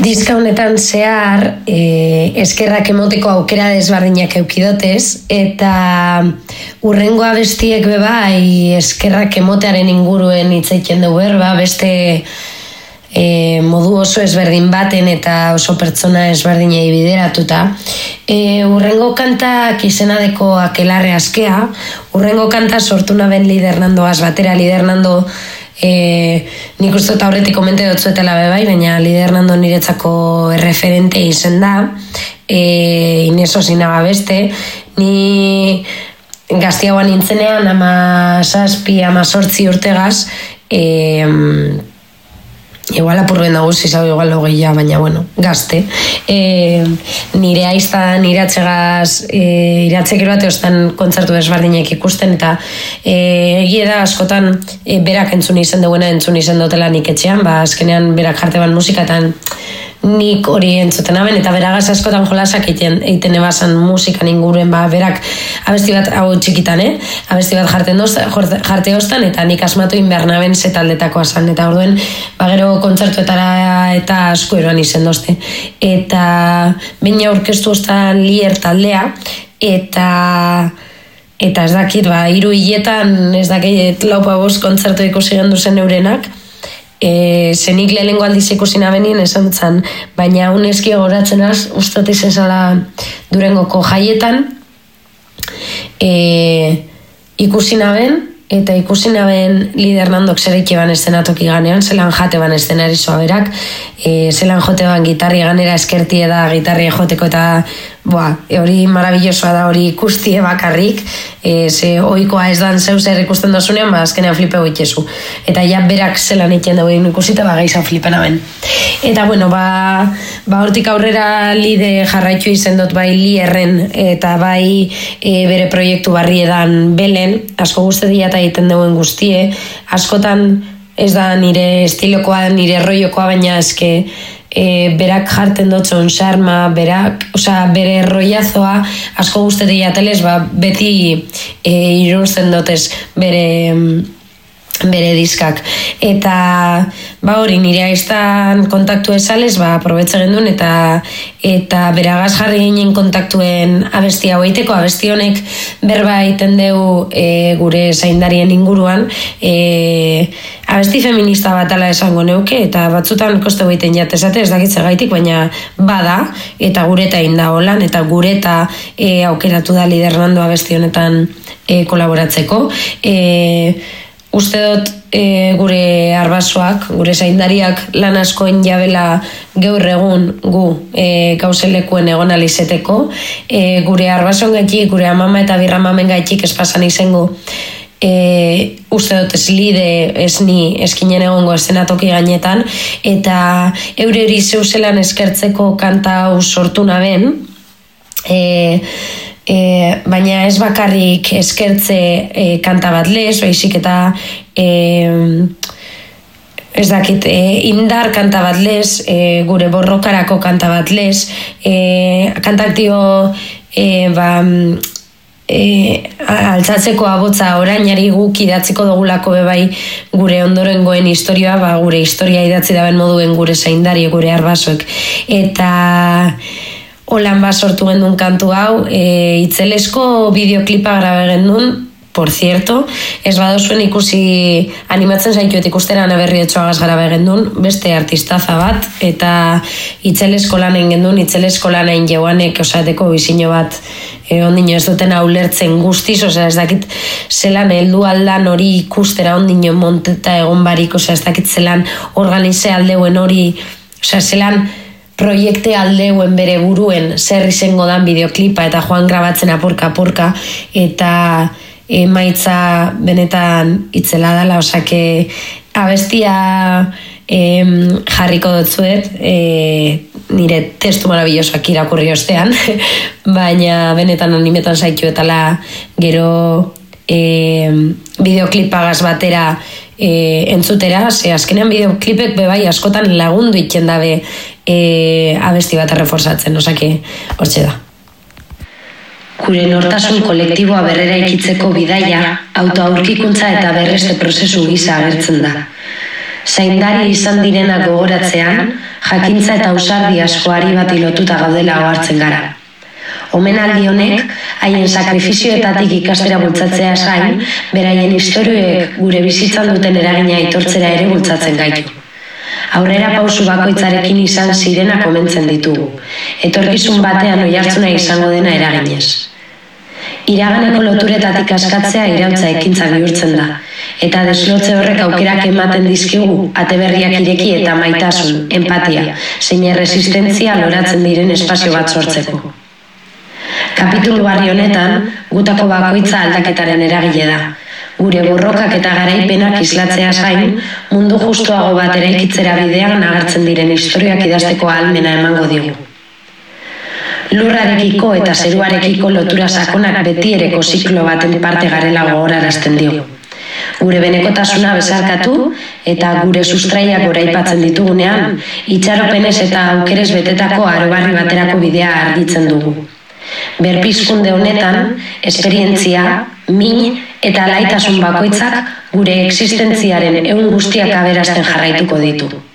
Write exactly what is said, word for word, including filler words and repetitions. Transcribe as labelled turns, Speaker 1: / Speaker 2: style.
Speaker 1: Diska honetan zehar e, eskerrak emoteko aukera desbardinak eukidotez, eta urrengo abestiek bebai eskerrak emotearen inguruen hitzaiten dugu berba, beste e, modu oso ezberdin baten eta oso pertsona ezberdinei bideratuta. E, urrengo kantak izenadeko Akelarre askea, urrengo kanta sortu naben Lider Nandoaz batera, Lider Nando E, nik uste eta horretik komente dutzuetela bebai, baina Lider Nando niretzako referente izen da, e, Ineso Zinaga beste, ni gaztiagoan nintzenean ama saspi, ama sortzi urtegaz, e, igual apurben dago zizau, igual hogeia, baina bueno, gazte. E, nire aizta nire atzegaz, e, iratzekero bate ostan kontzertu desbardinek ikusten, eta e, egie da askotan e, berak entzun izen duena entzun izen dutela nik etxean, ba azkenean berak jarte ban musikatan nik hori entzuten aben, eta beragaz askotan jolasak egiten, egiten ebazan musikan inguruen, ba berak abesti bat hau txikitan, eh? abesti bat jarten doz, jarte hostan, eta nik asmatu inbehar naben zetaldetakoa zan, eta orduen ba gero kontzertuetara eta asko eroan izen dozte. Eta baina aurkeztu ostan Lier taldea, eta eta ez dakit, ba, hiru hiletan ez dakit laupa bost kontzertu ikusi gendu zen eurenak, E, zenik lehenengo aldiz ikusi nabenien esan zan, baina uneski goratzen az, ustot izen zala Durengoko jaietan, e, ikusi naben, eta ikusi naben Lider Nandok zereiki ban estenatoki ganean, zelan jate ban estenari zoa berak, e, zelan jote ban gitarri ganera eskertie da gitarri joteko, eta boa, hori marabillosoa da hori ikustie bakarrik, e, ze oikoa ez dan zeu zer ikusten dozunean, ba azkenean flipe goitxezu. Eta ja berak zelan egiten dugu ikusita, ba gaizan flipen aben. Eta bueno, ba, ba hortik aurrera Lide jarraitu izen dut bai Lierren, eta bai e, bere proiektu barri edan Belen, asko guzti dira eta egiten duen guztie, askotan ez da nire estilokoa, nire rollokoa, baina eske E, berak jarten dotzon xarma, berak, osea, bere rollazoa asko guztetik jatelez, ba, beti e, iruntzen dotez bere bere diskak. Eta ba hori nire aiztan kontaktu esales, ba aprobetxe gendun, eta eta beragaz jarri ginen kontaktuen abesti hau eiteko, abesti honek berba egiten dugu e, gure zaindarien inguruan, e, abesti feminista bat ala esango neuke, eta batzutan koste goiten jatezate, ez dakitze gaitik, baina bada, eta gureta inda holan, eta gureta e, aukeratu da Lider Nando abesti honetan e, kolaboratzeko. E, Uste dut e, gure arbasoak, gure zaindariak lan askoen jabela gaur egun gu e, gauzelekuen egon alizeteko. E, gure arbasoen gaitik, gure amama eta birramamen gaitik espasan izango e, uste dut ez Lide, ez ni eskinen egongo eszenatoki gainetan, eta eureri zeuzelan eskertzeko kanta hau sortu naben, e, E, baina ez bakarrik eskertze e, kanta bat lez, oizik eta e, ez dakit, e, indar kanta bat lez, e, gure borrokarako kanta bat lez, e, kantak dio e, ba, e, altzatzeko abotza orainari guk idatziko dugulako bebai gure ondorengoen historia, ba, gure historia idatzi daben moduen gure zaindari, gure arbasoek, eta holan ba sortu gendun kantu hau, e, itzelesko bideoklipa grabe gendun, por cierto, ez badozuen ikusi animatzen zaituet ikustera Anaberri etxoagaz grabe gendun, beste artistaza bat, eta itzelesko lanen gendun, itzelesko lanen jeuanek osateko bizino bat, e, ondino ez duten ulertzen guztiz, osea ez dakit zelan heldu aldan hori ikustera ondino monteta egon barik, osea ez dakit zelan organize aldeuen hori, osea zelan proiekte aldeuen bere buruen zer izango dan bideoklipa eta joan grabatzen apurka-apurka, eta emaitza benetan itzela dela, osake abestia em, jarriko dutzuet, e, nire testu marabillosoak irakurri ostean, baina benetan animetan zaitu etala gero e, bideoklipagaz batera e, entzutera, ze azkenean bideoklipek bebai askotan lagundu itzen dabe e, abesti bat erreforzatzen, osake hortxe da. Gure nortasun kolektiboa berrera ikitzeko bidaia, autoaurkikuntza eta berreste prozesu gisa agertzen da. Zaindari izan direnak gogoratzean, jakintza eta ausardi askoari bati lotuta gaudela ohartzen gara. Omenaldi honek, haien sakrifizioetatik ikastera bultzatzea gain, beraien istorioek gure bizitzan duten eragina aitortzera ere bultzatzen gaitu. Aurrera pausu bakoitzarekin izan zirenak omentzen ditugu, etorkizun batean oihartzuna izango dena eraginez. Iraganeko loturetatik askatzea irautza ekintza bihurtzen da, eta deslotze horrek aukerak ematen dizkigu ate berriak ireki eta maitasun, empatia, zein erresistentzia loratzen diren espazio bat sortzeko. Kapitulu barri honetan, gutako bakoitza aldaketaren eragile da. Gure borrokak eta garaipenak islatzeaz gain, mundu justuago bat eraikitzera bidean agertzen diren historiak idazteko ahalmena emango digu. Lurrarekiko eta zeruarekiko lotura sakonak betiereko ziklo baten parte garela gogorarazten digu. Gure benekotasuna bezarkatu eta gure sustraiak goraipatzen ditugunean, itxaropenez eta aukerez betetako arobarri baterako bidea argitzen dugu. Berpizkunde honetan, esperientzia, min eta alaitasun bakoitzak gure existentziaren ehun guztiak aberasten jarraituko ditu.